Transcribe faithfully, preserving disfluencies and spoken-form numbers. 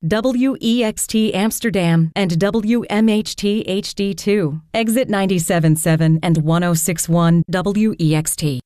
W E X T Amsterdam, and W M H T H D two. Exit ninety-seven point seven and ten sixty-one W E X T.